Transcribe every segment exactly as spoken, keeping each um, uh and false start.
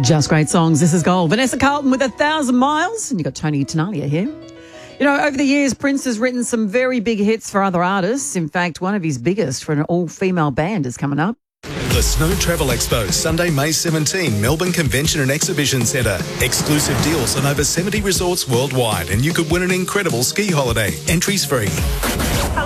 Just great songs. This is Gold. Vanessa Carlton with A Thousand Miles. And you've got Tony Tenalia here. You know, over the years, Prince has written some very big hits for other artists. In fact, one of his biggest for an all-female band is coming up. The Snow Travel Expo, Sunday, May seventeenth, Melbourne Convention and Exhibition Centre. Exclusive deals on over seventy resorts worldwide, and you could win an incredible ski holiday. Entries free. Hello.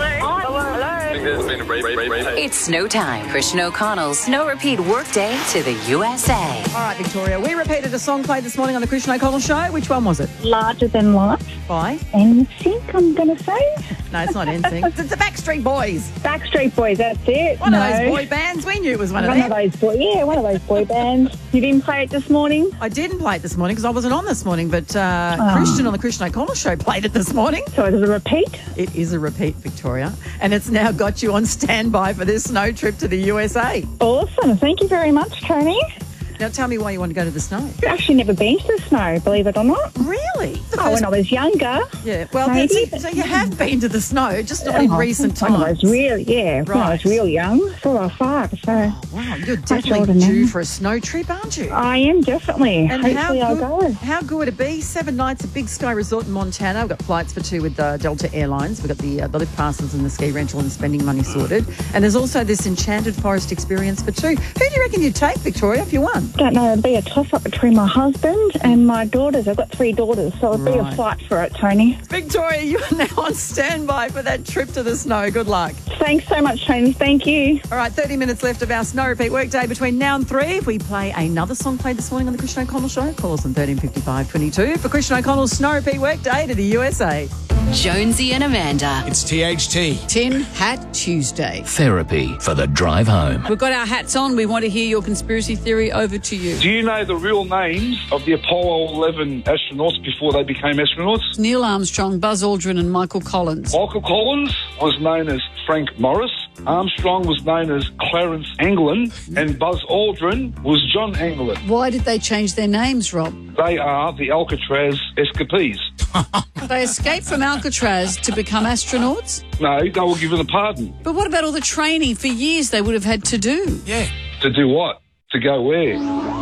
It's snow time. Christian O'Connell's Snow Repeat Workday to the U S A. All right, Victoria, we repeated a song played this morning on the Christian O'Connell Show. Which one was it? Larger Than Life. By? N Sync, I'm going to say. No, it's not N Sync. It's the Backstreet Boys. Backstreet Boys, that's it. One no. of those boy bands. We knew it was one of One them. of those boy, yeah, one of those boy bands. You didn't play it this morning? I didn't play it this morning because I wasn't on this morning, but uh, Oh. Christian on the Christian O'Connell Show played it this morning. So it is a repeat? It is a repeat, Victoria, and it's now got you on standby for this snow trip to the U S A. Awesome. Thank you very much, Tony. Now, tell me why you want to go to the snow. I've actually never been to the snow, believe it or not. Really? Oh, when I was younger. Yeah, well, Maybe. that's, so you have been to the snow, just not in Oh, recent when I times. was real, yeah, when I was Right. real young, four or five. So Oh, wow, you're older definitely now. due for a snow trip, aren't you? I am definitely. And Hopefully how I'll good, go. how good would it be? Seven nights at Big Sky Resort in Montana. We've got flights for two with uh, Delta Airlines. We've got the, uh, the lift passes and the ski rental and spending money sorted. And there's also this enchanted forest experience for two. Who do you reckon you'd take, Victoria, if you won? Don't know, it'd be a toss-up between my husband and my daughters. I've got three daughters, so it'd be Right. a fight for it, Tony. Victoria, you are now on standby for that trip to the snow. Good luck. Thanks so much, Tony. Thank you. All right, thirty minutes left of our Snow Repeat workday between now and three. If we play another song played this morning on the Christian O'Connell Show, call us on thirteen fifty-five twenty-two for Christian O'Connell's Snow Repeat workday to the U S A. Jonesy and Amanda. It's T H T. Tin Hat Tuesday. Therapy for the drive home. We've got our hats on. We want to hear your conspiracy theory. Over to you. Do you know the real names of the Apollo eleven astronauts before they became astronauts? Neil Armstrong, Buzz Aldrin and Michael Collins. Michael Collins was known as Frank Morris. Armstrong was known as Clarence Anglin. And Buzz Aldrin was John Anglin. Why did they change their names, Rob? They are the Alcatraz escapees. They escaped from Alcatraz to become astronauts? No, they were given a pardon. But what about all the training for years they would have had to do? Yeah. To do what? To go where?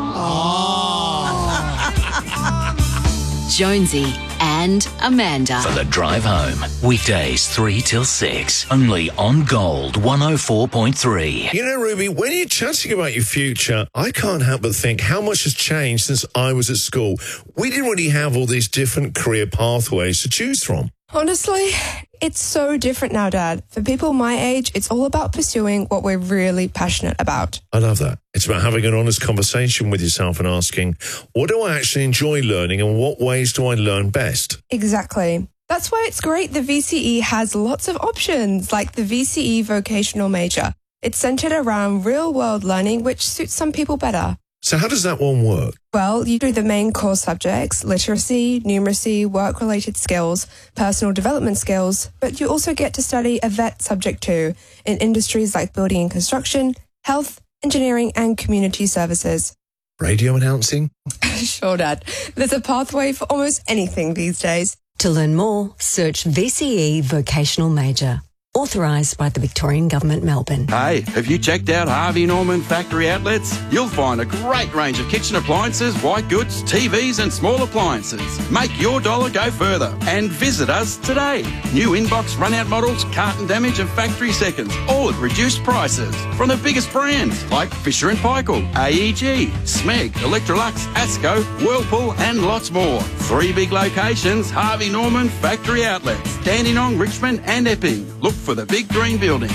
Jonesy and Amanda. For the drive home. Weekdays three till six. Only on Gold one oh four point three. You know, Ruby, when you're chatting about your future, I can't help but think how much has changed since I was at school. We didn't really have all these different career pathways to choose from. Honestly, it's so different now, Dad. For people my age, it's all about pursuing what we're really passionate about. I love that. It's about having an honest conversation with yourself and asking, what do I actually enjoy learning and what ways do I learn best? Exactly. That's why it's great the V C E has lots of options, like the V C E Vocational Major. It's centered around real-world learning, which suits some people better. So how does that one work? Well, you do the main core subjects, literacy, numeracy, work-related skills, personal development skills, but you also get to study a vet subject too, in industries like building and construction, health, engineering, and community services. Radio announcing? Sure, Dad. There's a pathway for almost anything these days. To learn more, search V C E Vocational Major. Authorised by the Victorian Government, Melbourne. Hey, have you checked out Harvey Norman Factory Outlets? You'll find a great range of kitchen appliances, white goods, T Vs and small appliances. Make your dollar go further and visit us today. New inbox run-out models, carton damage and factory seconds, all at reduced prices. From the biggest brands like Fisher and Paykel, A E G, Smeg, Electrolux, Asco, Whirlpool and lots more. Three big locations, Harvey Norman Factory Outlets, Dandenong, Richmond and Epping. Look for the big green buildings.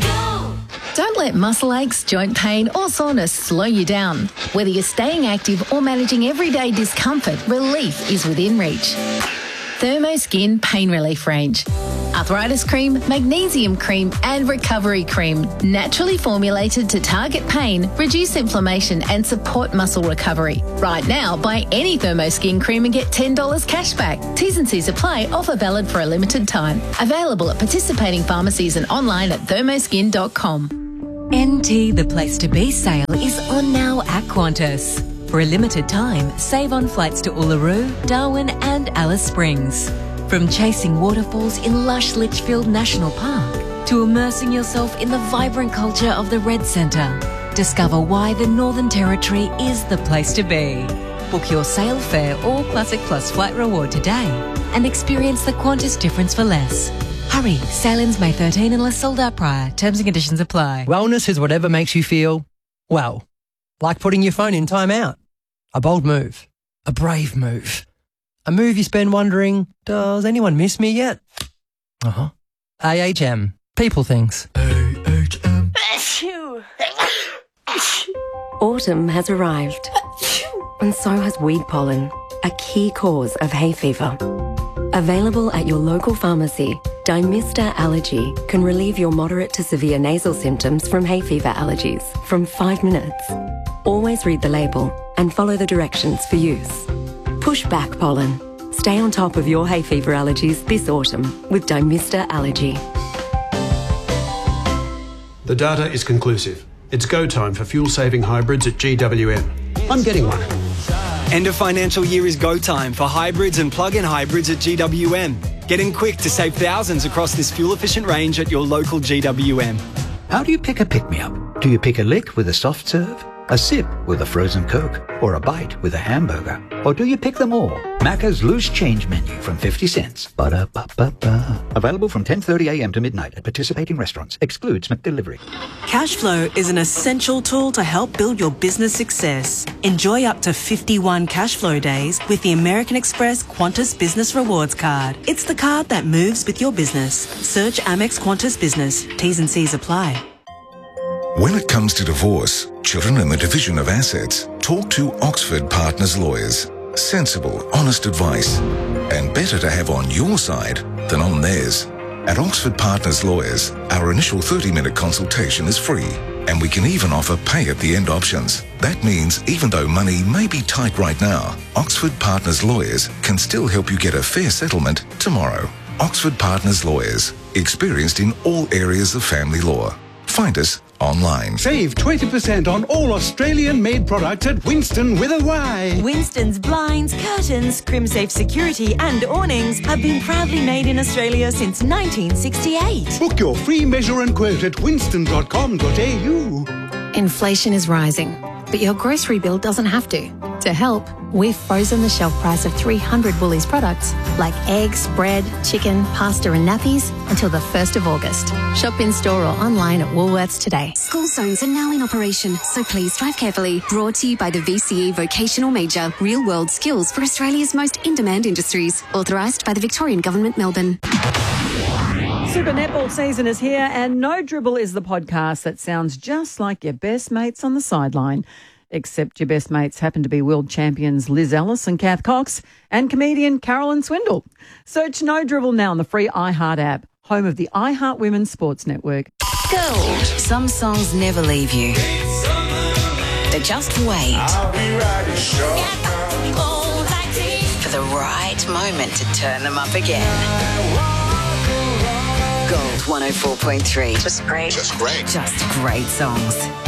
Don't let muscle aches, joint pain or soreness slow you down. Whether you're staying active or managing everyday discomfort, relief is within reach. Thermoskin Pain Relief Range. Arthritis cream, magnesium cream and recovery cream. Naturally formulated to target pain, reduce inflammation and support muscle recovery. Right now, buy any Thermoskin cream and get ten dollars cash back. T's and C's apply. Offer valid for a limited time. Available at participating pharmacies and online at thermoskin dot com. N T The Place to Be sale is on now at Qantas. For a limited time, save on flights to Uluru, Darwin and Alice Springs. From chasing waterfalls in lush Litchfield National Park to immersing yourself in the vibrant culture of the Red Centre. Discover why the Northern Territory is the place to be. Book your sail fare or Classic Plus flight reward today and experience the Qantas difference for less. Hurry, sailings May thirteenth unless sold out prior. Terms and conditions apply. Wellness is whatever makes you feel, well, like putting your phone in timeout. A bold move. A brave move. A move you spend wondering, does anyone miss me yet? Uh-huh. A H M. People things. A H M. Autumn has arrived, and so has weed pollen, a key cause of hay fever. Available at your local pharmacy, Dymista Allergy can relieve your moderate to severe nasal symptoms from hay fever allergies from five minutes. Always read the label and follow the directions for use. Push back pollen. Stay on top of your hay fever allergies this autumn with Dymista Allergy. The data is conclusive. It's go time for fuel-saving hybrids at G W M. I'm getting one. End of financial year is go time for hybrids and plug-in hybrids at G W M. Get in quick to save thousands across this fuel-efficient range at your local G W M. How do you pick a pick-me-up? Do you pick a lick with a soft serve, a sip with a frozen Coke, or a bite with a hamburger? Or do you pick them all? Macca's loose change menu from fifty cents. Ba-da-ba-ba-ba. Available from ten thirty a m to midnight at participating restaurants. Excludes McDelivery. Cashflow is an essential tool to help build your business success. Enjoy up to fifty-one cashflow days with the American Express Qantas Business Rewards Card. It's the card that moves with your business. Search Amex Qantas Business. T's and C's apply. When it comes to divorce, children and the division of assets, talk to Oxford Partners Lawyers. Sensible, honest advice. And better to have on your side than on theirs. At Oxford Partners Lawyers, our initial thirty minute consultation is free. And we can even offer pay-at-the-end options. That means even though money may be tight right now, Oxford Partners Lawyers can still help you get a fair settlement tomorrow. Oxford Partners Lawyers, experienced in all areas of family law. Find us online. Save twenty percent on all Australian-made products at Winston with a Y. Winston's blinds, curtains, CrimSafe security and awnings have been proudly made in Australia since nineteen sixty-eight. Book your free measure and quote at winston dot com dot a u. Inflation is rising, but your grocery bill doesn't have to. To help, we've frozen the shelf price of three hundred Woolies products like eggs, bread, chicken, pasta and nappies until the first of August. Shop in store or online at Woolworths today. School zones are now in operation, so please drive carefully. Brought to you by the V C E Vocational Major, Real World Skills for Australia's most in-demand industries. Authorised by the Victorian Government, Melbourne. Super Netball season is here, and No Dribble is the podcast that sounds just like your best mates on the sideline. Except your best mates happen to be world champions Liz Ellis and Kath Cox and comedian Carolyn Swindle. Search No Dribble now on the free iHeart app, home of the iHeart Women's Sports Network. Gold. Some songs never leave you. They just wait for the right moment to turn them up again. Gold one oh four point three. Just great. Just great. Just great songs.